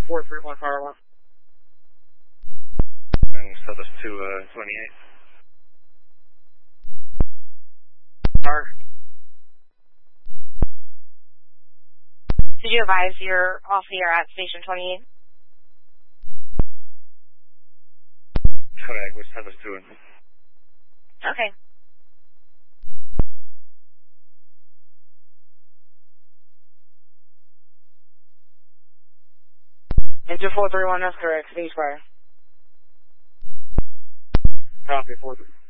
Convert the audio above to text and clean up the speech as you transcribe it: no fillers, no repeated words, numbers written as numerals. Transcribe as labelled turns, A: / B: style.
A: 431 car alarm.
B: And set us to 28.
A: Car.
C: Did you advise you're off the air at station 28?
B: Correct, we set us to it.
C: Okay.
A: Engine 431, that's correct. Ceasefire. Copy, 431.